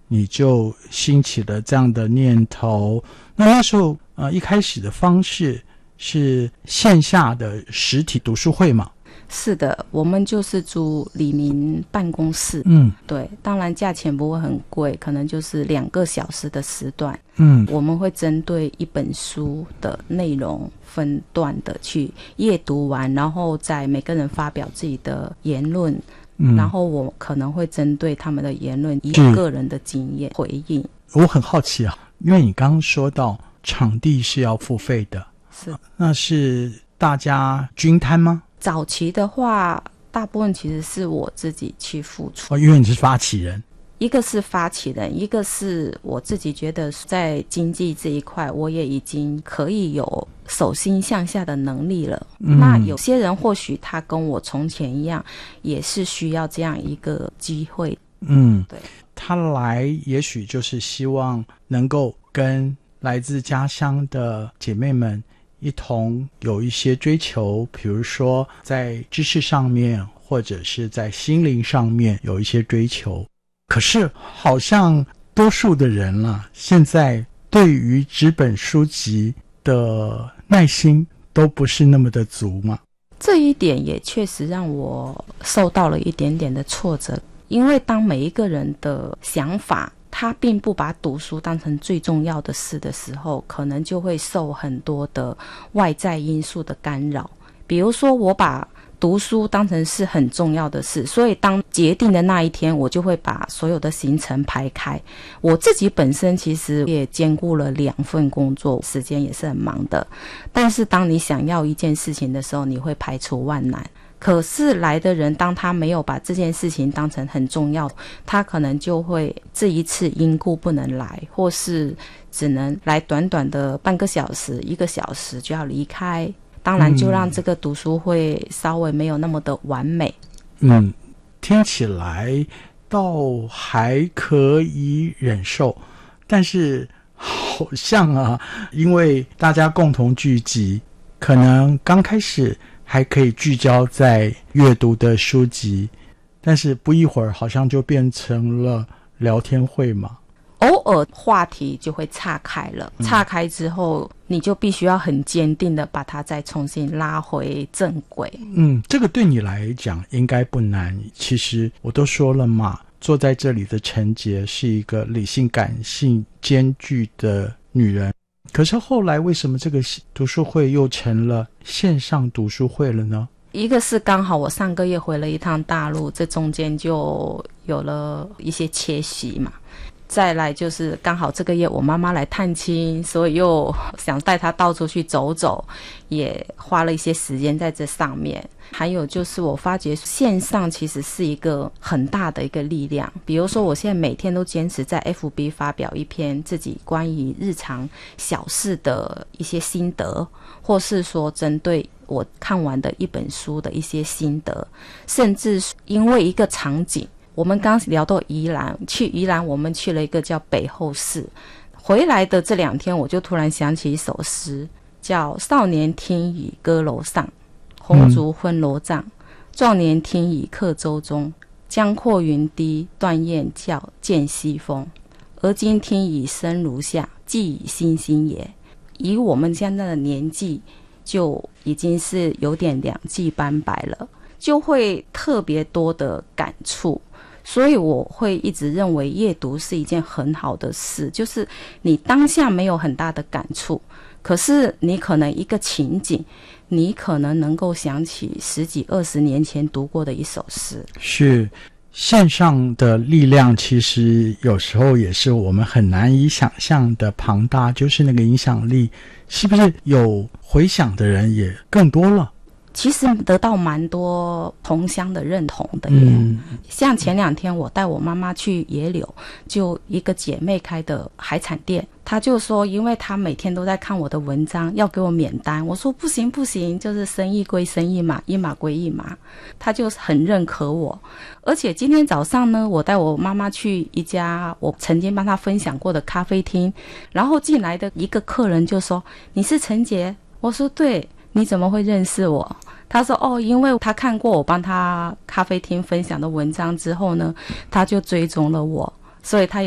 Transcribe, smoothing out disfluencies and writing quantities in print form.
你就兴起了这样的念头。那时候一开始的方式是线下的实体读书会嘛？ 是的，我们就是租里民办公室。对，当然价钱不会很贵，可能就是2个小时的时段。我们会针对一本书的内容分段的去阅读完，然后再每个人发表自己的言论。然后我可能会针对他们的言论以个人的经验回应。 我很好奇啊，因为你刚刚说到场地是要付费的， 是， 那是大家均摊吗？ 早期的话大部分其实是我自己去付出。 因为你是发起人。 一个是发起人，一个是我自己觉得在经济这一块我也已经可以有手心向下的能力了。那有些人或许他跟我从前一样，也是需要这样一个机会。对，他来也许就是希望能够跟来自家乡的姐妹们一同有一些追求，比如说在知识上面或者是在心灵上面有一些追求。可是好像多数的人现在对于纸本书籍的耐心都不是那么的足嘛。 这一点也确实让我受到了一点点的挫折，因为当每一个人的想法他并不把读书当成最重要的事的时候，可能就会受很多的外在因素的干扰。比如说我把读书当成是很重要的事，所以当决定的那一天，我就会把所有的行程排开。我自己本身其实也兼顾了2份工作，时间也是很忙的。但是当你想要一件事情的时候，你会排除万难。可是来的人当他没有把这件事情当成很重要，他可能就会这一次因故不能来，或是只能来短短的半个小时1个小时就要离开。当然就让这个读书会稍微没有那么的完美。 听起来倒还可以忍受，但是好像因为大家共同聚集，可能刚开始还可以聚焦在阅读的书籍，但是不一会儿好像就变成了聊天会嘛。 偶尔话题就会岔开了，岔开之后你就必须要很坚定的把它再重新拉回正轨。 这个对你来讲应该不难。其实我都说了嘛，坐在这里的陈杰是一个理性感性兼具的女人，可是后来为什么这个读书会又成了线上读书会了呢？ 一个是刚好我上个月回了一趟大陆，这中间就有了一些缺席嘛。再来就是刚好这个月我妈妈来探亲，所以又想带她到处去走走，也花了一些时间在这上面。还有就是我发觉线上其实是一个很大的一个力量，比如说我现在每天都坚持在 FB 发表一篇自己关于日常小事的一些心得，或是说针对我看完的一本书的一些心得，甚至因为一个场景，我们刚聊到宜兰，去宜兰我们去了一个叫北后寺，回来的这2天我就突然想起一首诗，叫少年听雨歌楼上，红烛昏罗帐，壮年听雨客舟中，江阔云低，断雁叫，见西风。而今听雨声如下，寄与星星也。以我们现在的年纪，就已经是有点两鬓斑白了，就会特别多的感触。所以我会一直认为阅读是一件很好的事，就是你当下没有很大的感触，可是你可能一个情景，你可能能够想起10几20年前读过的一首诗。 是，线上的力量其实有时候也是我们很难以想象的庞大，就是那个影响力是不是有回响的人也更多了？ 其实得到蛮多同乡的认同的耶。像前2天我带我妈妈去野柳，就一个姐妹开的海产店，她就说因为她每天都在看我的文章，要给我免单。我说不行不行，就是生意归生意嘛，一码归一码。她就很认可我。而且今天早上呢，我带我妈妈去一家我曾经帮她分享过的咖啡厅，然后进来的一个客人就说，你是陈杰？我说对，你怎么会认识我？他说因为他看过我帮他咖啡厅分享的文章之后呢，他就追踪了我，所以他